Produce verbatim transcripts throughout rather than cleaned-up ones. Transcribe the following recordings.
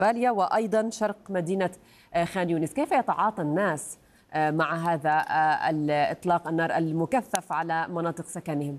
باليا وأيضا شرق مدينة خان يونس. كيف يتعاطى الناس مع هذا الإطلاق النار المكثف على مناطق سكنهم؟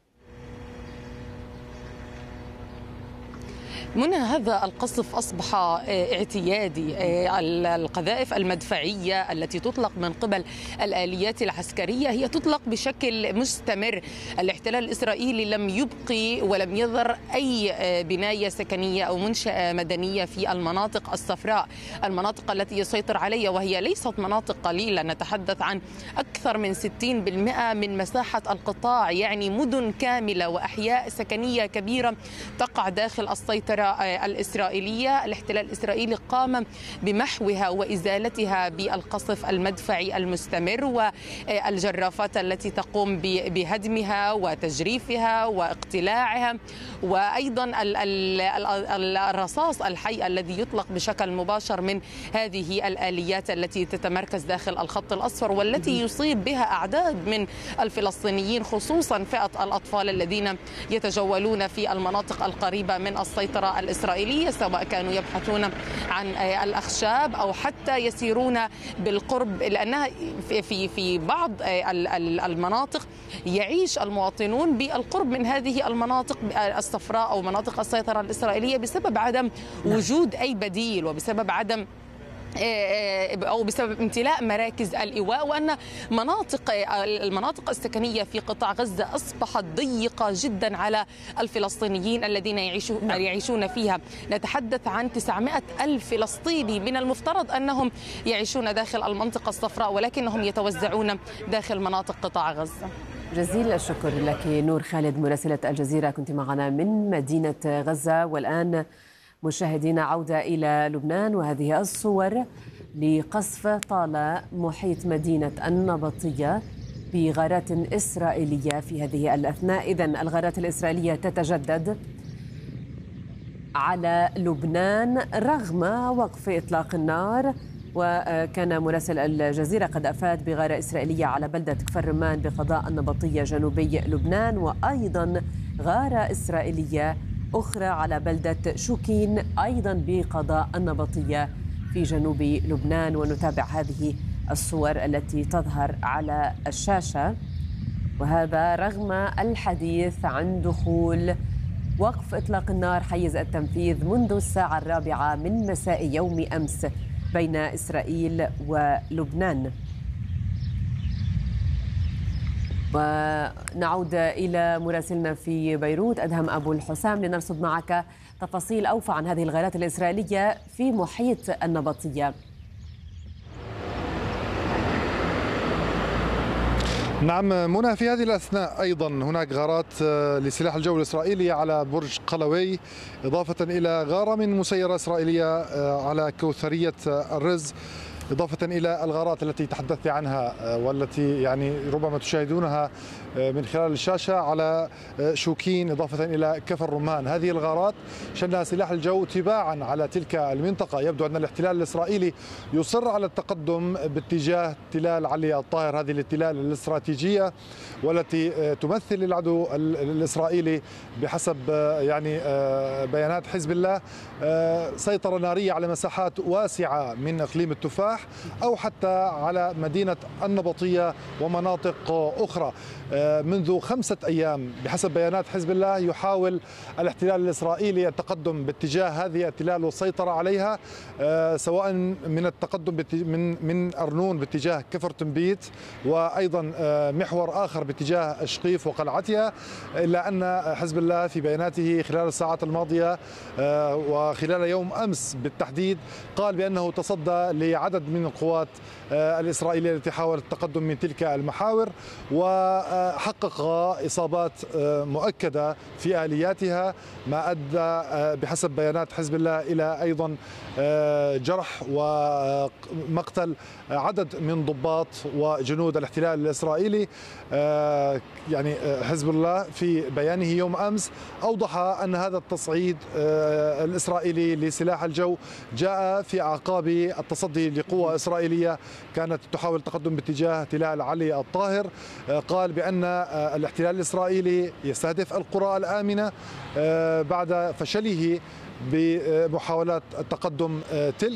منى، هذا القصف أصبح اعتيادي. القذائف المدفعية التي تطلق من قبل الآليات العسكرية هي تطلق بشكل مستمر. الاحتلال الإسرائيلي لم يبقي ولم يذر أي بناية سكنية أو منشأة مدنية في المناطق الصفراء، المناطق التي يسيطر عليها، وهي ليست مناطق قليلة. نتحدث عن أكثر من ستين بالمئة من مساحة القطاع، يعني مدن كاملة وأحياء سكنية كبيرة تقع داخل السيطرة الإسرائيلية. الاحتلال الإسرائيلي قام بمحوها وإزالتها بالقصف المدفعي المستمر والجرافات التي تقوم بهدمها وتجريفها واقتلاعها، وأيضا الرصاص الحي الذي يطلق بشكل مباشر من هذه الآليات التي تتمركز داخل الخط الأصفر، والتي يصيب بها أعداد من الفلسطينيين، خصوصا فئة الأطفال الذين يتجولون في المناطق القريبة من السيطرة الإسرائيلية، سواء كانوا يبحثون عن الأخشاب أو حتى يسيرون بالقرب، لأنها في في بعض المناطق يعيش المواطنون بالقرب من هذه المناطق الصفراء أو مناطق السيطرة الإسرائيلية بسبب عدم وجود أي بديل، وبسبب عدم أو بسبب امتلاء مراكز الإيواء، وأن مناطق المناطق السكنية في قطاع غزة أصبحت ضيقة جدا على الفلسطينيين الذين يعيشون فيها. نتحدث عن تسعمائة ألف فلسطيني من المفترض أنهم يعيشون داخل المنطقة الصفراء، ولكنهم يتوزعون داخل مناطق قطاع غزة. جزيل الشكر لك نور خالد مراسلة الجزيرة، كنت معنا من مدينة غزة. والآن مشاهدينا عودة إلى لبنان، وهذه الصور لقصف طال محيط مدينة النبطية بغارات إسرائيلية في هذه الأثناء. إذن الغارات الإسرائيلية تتجدد على لبنان رغم وقف إطلاق النار. وكان مراسل الجزيرة قد أفاد بغارة إسرائيلية على بلدة كفر رمان بقضاء النبطية جنوبي لبنان، وأيضا غارة إسرائيلية أخرى على بلدة شوكين أيضا بقضاء النبطية في جنوب لبنان. ونتابع هذه الصور التي تظهر على الشاشة، وهذا رغم الحديث عن دخول وقف إطلاق النار حيز التنفيذ منذ الساعة الرابعة من مساء يوم أمس بين إسرائيل ولبنان. ونعود إلى مراسلنا في بيروت أدهم أبو الحسام لنرصد معك تفاصيل أوفى عن هذه الغارات الإسرائيلية في محيط النبطية. نعم منى، في هذه الأثناء أيضا هناك غارات لسلاح الجو الإسرائيلي على برج قلوي، إضافة إلى غارة من مسيرة إسرائيلية على كوثرية الرز، إضافة إلى الغارات التي تحدثت عنها والتي يعني ربما تشاهدونها من خلال الشاشة على شوكين، إضافة إلى كفر رمان. هذه الغارات شنها سلاح الجو تباعا على تلك المنطقة. يبدو أن الاحتلال الإسرائيلي يصر على التقدم باتجاه تلال علي الطاهر، هذه التلال الاستراتيجية والتي تمثل العدو الإسرائيلي بحسب يعني بيانات حزب الله سيطرة نارية على مساحات واسعة من إقليم التفاح أو حتى على مدينة النبطية ومناطق أخرى. منذ خمسة أيام بحسب بيانات حزب الله يحاول الاحتلال الإسرائيلي التقدم باتجاه هذه التلال والسيطرة عليها، سواء من التقدم من من أرنون باتجاه كفر تنبيت، وأيضا محور آخر باتجاه شقيف وقلعتها، إلا أن حزب الله في بياناته خلال الساعات الماضية وخلال يوم أمس بالتحديد قال بأنه تصدى لعدد من القوات الإسرائيلية التي حاولت التقدم من تلك المحاور، وحقق إصابات مؤكدة في آلياتها، ما أدى بحسب بيانات حزب الله إلى أيضا جرح ومقتل عدد من ضباط وجنود الاحتلال الإسرائيلي. يعني حزب الله في بيانه يوم أمس أوضح أن هذا التصعيد الإسرائيلي لسلاح الجو جاء في أعقاب التصدي لقوة إسرائيلية كانت تحاول التقدم باتجاه تلال علي الطاهر. قال بأن الاحتلال الإسرائيلي يستهدف القرى الآمنة بعد فشله بمحاولات التقدم تلك.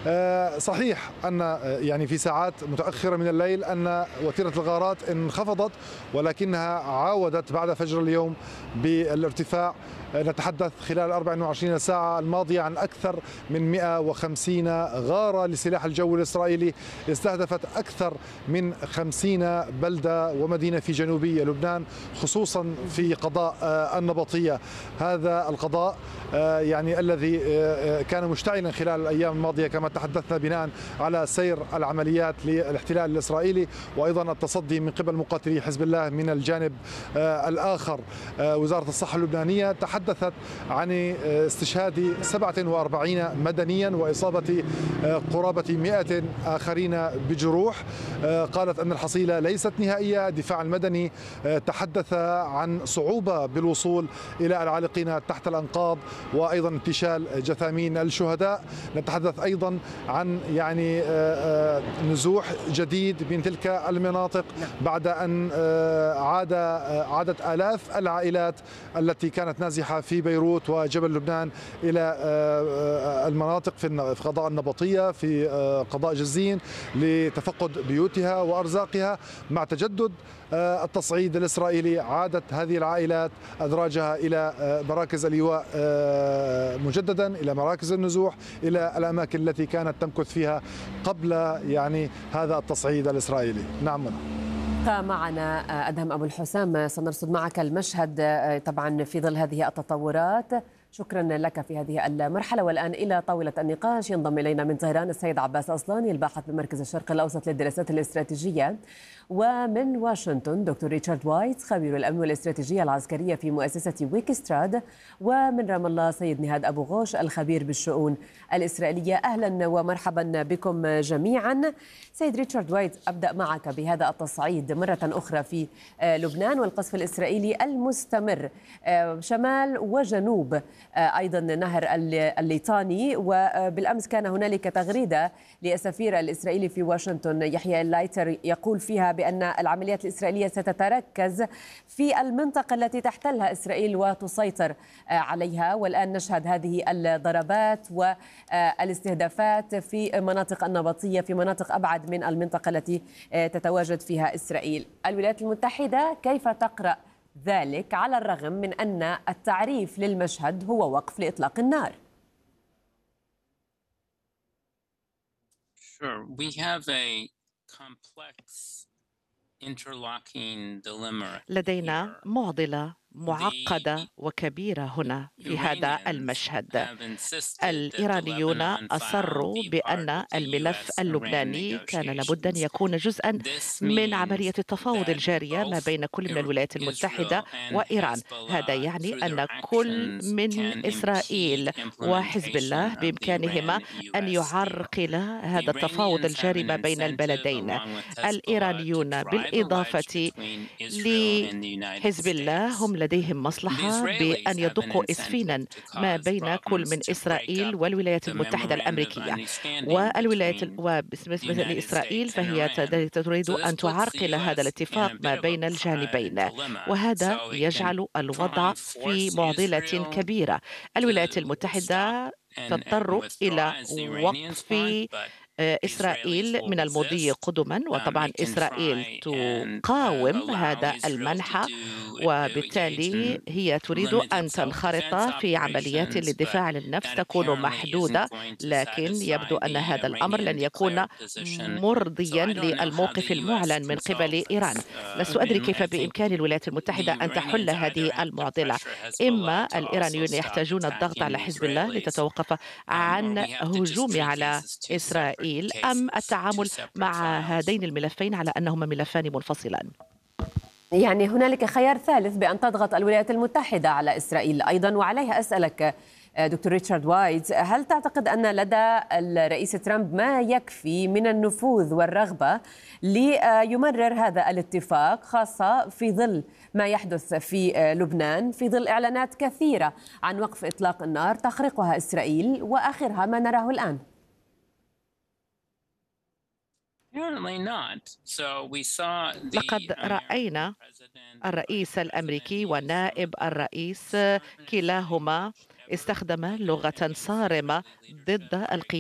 صحيح أن يعني في ساعات متأخرة من الليل أن وتيرة الغارات انخفضت، ولكنها عاودت بعد فجر اليوم بالارتفاع. نتحدث خلال أربع وعشرين ساعة الماضية عن أكثر من مئة وخمسين غارة لسلاح الجو الإسرائيلي استهدفت أكثر من خمسين بلدة ومدينة في جنوبي لبنان، خصوصا في قضاء النبطية. هذا القضاء يعني الذي كان مشتعلا خلال الأيام الماضية كما تحدثنا بناء على سير العمليات للاحتلال الإسرائيلي وأيضا التصدي من قبل مقاتلي حزب الله من الجانب الآخر. وزارة الصحة اللبنانية تحدثت عن استشهاد سبعة وأربعين مدنيا وإصابة قرابة مئة آخرين بجروح. قالت أن الحصيلة ليست نهائية. الدفاع المدني تحدث عن صعوبة بالوصول إلى العالقين تحت الأنقاض وأيضا انتشال جثامين الشهداء. نتحدث أيضا عن يعني نزوح جديد من تلك المناطق بعد أن عاد عادت آلاف العائلات التي كانت نازحة في بيروت وجبل لبنان إلى المناطق في قضاء النبطية في قضاء جزين لتفقد بيوتها وأرزاقها. مع تجدد التصعيد الإسرائيلي عادت هذه العائلات أدراجها إلى مراكز اللواء مجددا، إلى مراكز النزوح، إلى الأماكن التي كانت تمكث فيها قبل يعني هذا التصعيد الإسرائيلي. نعم. معنا أدهم أبو الحسام، سنرصد معك المشهد طبعا في ظل هذه التطورات. شكرا لك في هذه المرحلة. والآن إلى طاولة النقاش ينضم إلينا من طهران السيد عباس أصلاني الباحث بمركز الشرق الأوسط للدراسات الاستراتيجية، ومن واشنطن دكتور ريتشارد وايت خبير الأمن والاستراتيجية العسكرية في مؤسسة ويكستراد، ومن رام الله سيد نهاد أبو غوش الخبير بالشؤون الإسرائيلية. أهلا ومرحبا بكم جميعا. سيد ريتشارد وايت، أبدأ معك بهذا التصعيد مرة أخرى في لبنان والقصف الإسرائيلي المستمر شمال وجنوب أيضا نهر الليطاني. وبالأمس كان هنالك تغريدة للسفير الإسرائيلي في واشنطن يحيى اللايتر يقول فيها بأن العمليات الإسرائيلية ستتركز في المنطقة التي تحتلها إسرائيل وتسيطر عليها. والآن نشهد هذه الضربات والاستهدافات في مناطق النبطية، في مناطق أبعد من المنطقة التي تتواجد فيها إسرائيل. الولايات المتحدة كيف تقرأ ذلك على الرغم من أن التعريف للمشهد هو وقف لإطلاق النار؟ Sure. We have a complex interlocking dilemma. لدينا معضلة معقدة وكبيرة هنا في هذا المشهد. الإيرانيون أصروا بأن الملف اللبناني كان لابد أن يكون جزءا من عملية التفاوض الجارية ما بين كل من الولايات المتحدة وإيران. هذا يعني أن كل من إسرائيل وحزب الله بإمكانهما أن يعرقل هذا التفاوض الجاري ما بين البلدين. الإيرانيون بالإضافة لحزب الله هم لديهم مصلحة بأن يدقوا إسفينا ما بين كل من إسرائيل والولايات المتحدة الأمريكية. والولايات وبالنسبة لإسرائيل فهي تريد أن تعرقل هذا الاتفاق ما بين الجانبين، وهذا يجعل الوضع في معضلة كبيرة. الولايات المتحدة تضطر إلى وقف إسرائيل من المضي قدما، وطبعا إسرائيل تقاوم هذا المنح، وبالتالي هي تريد أن تنخرط في عمليات للدفاع عن النفس تكون محدودة، لكن يبدو أن هذا الأمر لن يكون مرضيا للموقف المعلن من قبل إيران. لست أدري كيف بإمكان الولايات المتحدة أن تحل هذه المعضلة. إما الإيرانيون يحتاجون الضغط على حزب الله لتتوقف عن هجوم على إسرائيل، أم التعامل مع هذين الملفين على أنهما ملفان منفصلان؟ يعني هنالك خيار ثالث بأن تضغط الولايات المتحدة على إسرائيل أيضا. وعليها أسألك دكتور ريتشارد وايت، هل تعتقد أن لدى الرئيس ترامب ما يكفي من النفوذ والرغبة ليمرر هذا الاتفاق، خاصة في ظل ما يحدث في لبنان، في ظل إعلانات كثيرة عن وقف إطلاق النار تخرقها إسرائيل وآخرها ما نراه الآن؟ لقد رأينا الرئيس الأمريكي ونائب الرئيس كلاهما استخدم لغة صارمة ضد القيادة